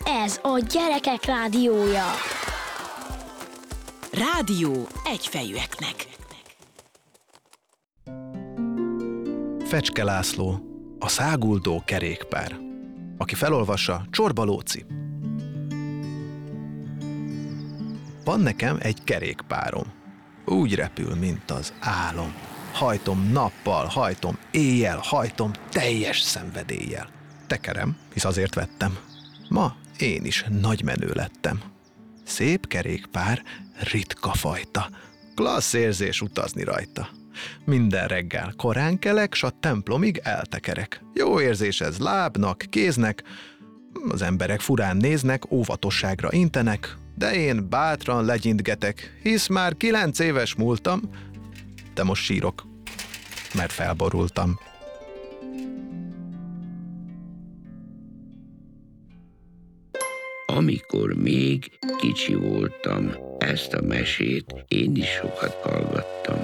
Ez a Gyerekek Rádiója. Rádió egyfejűeknek. Fecske László, a száguldó kerékpár. Aki felolvassa, Csorba Lóci. Van nekem egy kerékpárom. Úgy repül, mint az álom. Hajtom nappal, hajtom éjjel, hajtom teljes szenvedéllyel. Tekerem, hisz azért vettem. Ma én is nagy menő lettem. Szép kerékpár, ritka fajta. Klassz érzés utazni rajta. Minden reggel korán kelek, s a templomig eltekerek. Jó érzés ez lábnak, kéznek. Az emberek furán néznek, óvatosságra intenek, de én bátran legyintgetek, hisz már 9 éves múltam, de most sírok, mert felborultam. Amikor még kicsi voltam, ezt a mesét én is sokat hallgattam.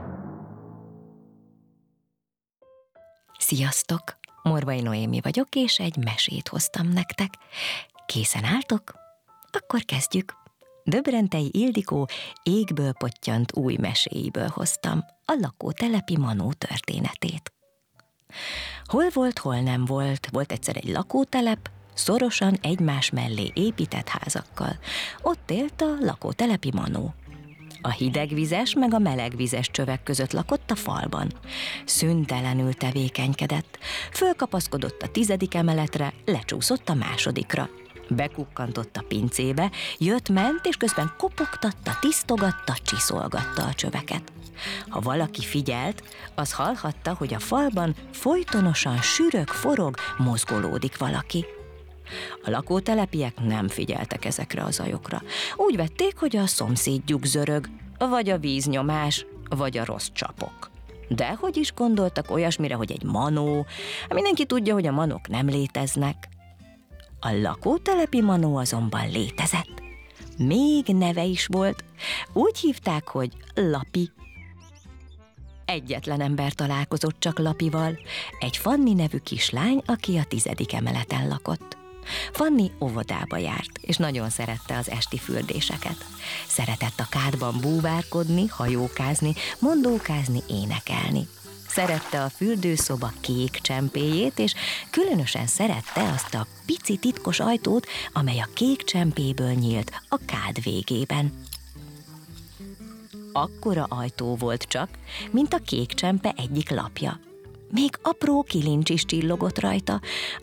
Sziasztok! Morvai Noémi vagyok, és egy mesét hoztam nektek. Készen álltok? Akkor kezdjük. Döbrentei Ildikó égből pottyant új meséiből hoztam a lakótelepi Manó történetét. Hol volt, hol nem volt, volt egyszer egy lakótelep, szorosan egymás mellé épített házakkal. Ott élt a lakótelepi Manó. A hidegvizes meg a melegvizes csövek között lakott a falban. Szüntelenül tevékenykedett. Fölkapaszkodott a 10. emeletre, lecsúszott a 2. Bekukkantott a pincébe, jött-ment, és közben kopogtatta, tisztogatta, csiszolgatta a csöveket. Ha valaki figyelt, az hallhatta, hogy a falban folytonosan sürög, forog, mozgolódik valaki. A lakótelepiek nem figyeltek ezekre a zajokra. Úgy vették, hogy a szomszédjuk zörög, vagy a víznyomás, vagy a rossz csapok. De hogy is gondoltak olyasmire, hogy egy manó? Mindenki tudja, hogy a manók nem léteznek. A lakótelepi Manó azonban létezett. Még neve is volt. Úgy hívták, hogy Lapi. Egyetlen ember találkozott csak Lapival, egy Fanni nevű kislány, aki a 10. emeleten lakott. Fanni óvodába járt, és nagyon szerette az esti fürdéseket. Szeretett a kádban búvárkodni, hajókázni, mondókázni, énekelni. Szerette a fürdőszoba kék csempéjét, és különösen szerette azt a pici titkos ajtót, amely a kék csempéből nyílt a kád végében. Akkora ajtó volt csak, mint a kék csempe egyik lapja. Még apró kilincs is csillogott rajta,